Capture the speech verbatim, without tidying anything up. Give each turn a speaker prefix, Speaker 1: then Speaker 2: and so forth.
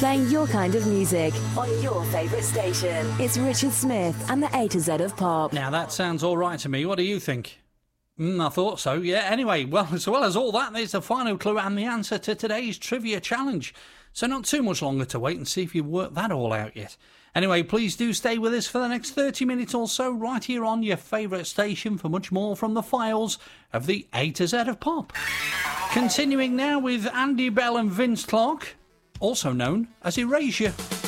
Speaker 1: Playing your kind of music on your favourite station. It's Richard Smith and the A to Z of Pop.
Speaker 2: Now that sounds all right to me. What do you think? Mm, I thought so, yeah. Anyway, well, as well as all that, there's the final clue and the answer to today's trivia challenge. So not too much longer to wait and see if you've worked that all out yet. Anyway, please do stay with us for the next thirty minutes or so right here on your favourite station for much more from the files of the A to Z of Pop. Continuing now with Andy Bell and Vince Clarke, also known as Erasure.